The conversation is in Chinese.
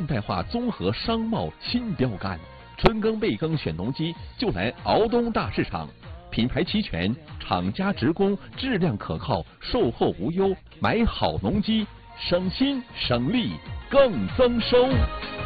代化综合商贸新标杆。春耕备耕选农机就来敖东大市场，品牌齐全，厂家直供，质量可靠，售后无忧。买好农机，省心省力更增收。